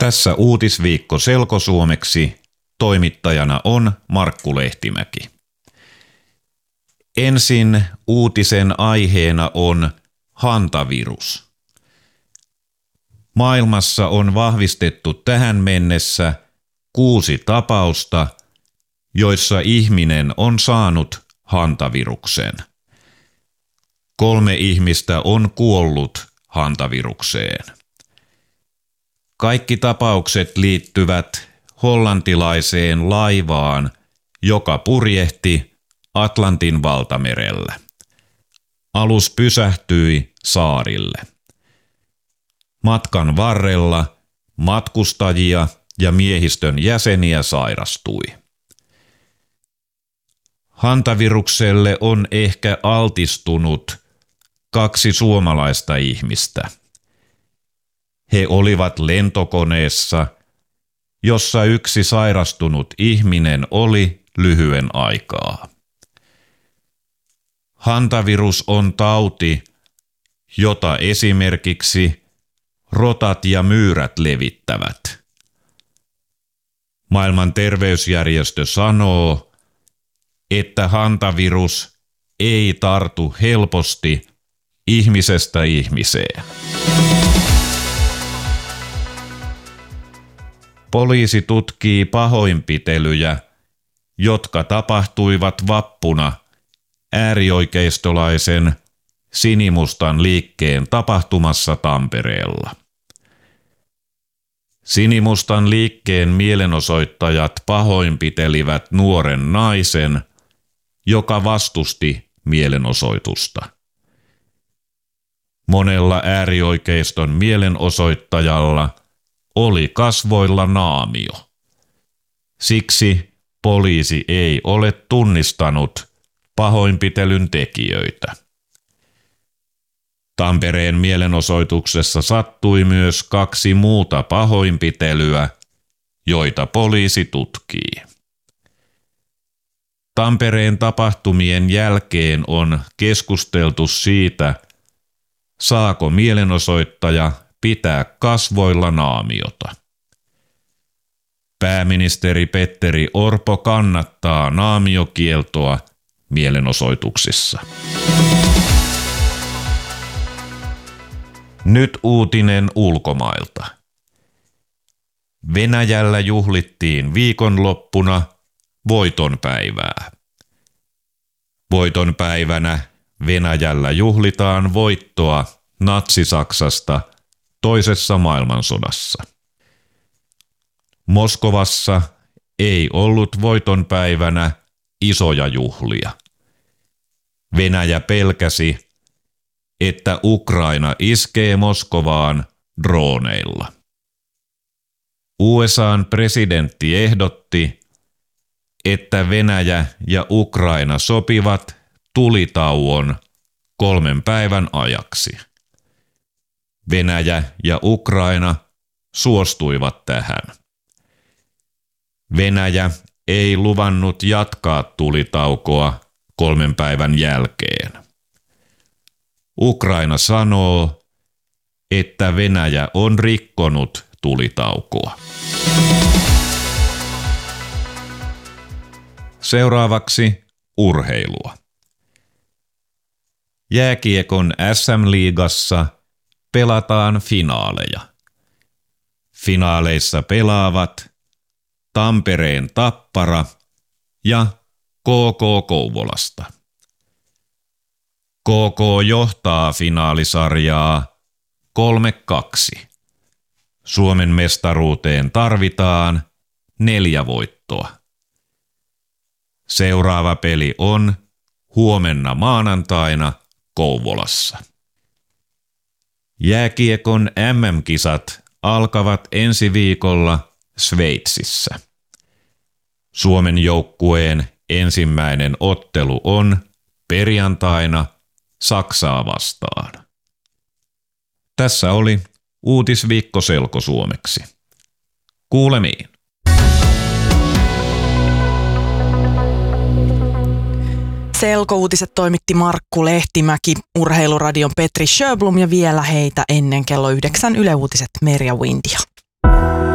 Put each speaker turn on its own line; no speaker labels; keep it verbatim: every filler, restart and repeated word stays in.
Tässä Uutisviikko selkosuomeksi. Toimittajana on Markku Lehtimäki. Ensin uutisen aiheena on hantavirus. Maailmassa on vahvistettu tähän mennessä kuusi tapausta, joissa ihminen on saanut hantaviruksen. Kolme ihmistä on kuollut hantavirukseen. Kaikki tapaukset liittyvät hollantilaiseen laivaan, joka purjehti Atlantin valtamerellä. Alus pysähtyi saarille. Matkan varrella matkustajia ja miehistön jäseniä sairastui. Hantavirukselle on ehkä altistunut kaksi suomalaista ihmistä. He olivat lentokoneessa, jossa yksi sairastunut ihminen oli lyhyen aikaa. Hantavirus on tauti, jota esimerkiksi rotat ja myyrät levittävät. Maailman terveysjärjestö sanoo, että hantavirus ei tartu helposti ihmisestä ihmiseen. Poliisi tutkii pahoinpitelyjä, jotka tapahtuivat vappuna äärioikeistolaisen Sinimustan liikkeen tapahtumassa Tampereella. Sinimustan liikkeen mielenosoittajat pahoinpitelivät nuoren naisen, joka vastusti mielenosoitusta. Monella äärioikeiston mielenosoittajalla oli kasvoilla naamio. Siksi poliisi ei ole tunnistanut pahoinpitelyn tekijöitä. Tampereen mielenosoituksessa sattui myös kaksi muuta pahoinpitelyä, joita poliisi tutkii. Tampereen tapahtumien jälkeen on keskusteltu siitä, saako mielenosoittaja pitää kasvoilla naamiota. Pääministeri Petteri Orpo kannattaa naamiokieltoa mielenosoituksissa. Nyt uutinen ulkomailta. Venäjällä juhlittiin viikonloppuna voitonpäivää. Voitonpäivänä Venäjällä juhlitaan voittoa Natsi-Saksasta toisessa maailmansodassa. Moskovassa ei ollut voitonpäivänä isoja juhlia. Venäjä pelkäsi, että Ukraina iskee Moskovaan drooneilla. U S A:n presidentti ehdotti, että Venäjä ja Ukraina sopivat tulitauon kolmen päivän ajaksi. Venäjä ja Ukraina suostuivat tähän. Venäjä ei luvannut jatkaa tulitaukoa kolmen päivän jälkeen. Ukraina sanoo, että Venäjä on rikkonut tulitaukoa. Seuraavaksi urheilua. Jääkiekon S M-liigassa pelataan finaaleja. Finaaleissa pelaavat Tampereen Tappara ja K K Kouvolasta. K K johtaa finaalisarjaa kolme kaksi. Suomen mestaruuteen tarvitaan neljä voittoa. Seuraava peli on huomenna maanantaina Kouvolassa. Jääkiekon M M-kisat alkavat ensi viikolla Sveitsissä. Suomen joukkueen ensimmäinen ottelu on perjantaina Saksaa vastaan. Tässä oli Uutisviikko selkosuomeksi. Kuulemiin.
Selkouutiset toimitti Markku Lehtimäki, Urheiluradion Petri Sjöblom ja vielä heitä ennen kello yhdeksän Yle Uutiset Merja Windia.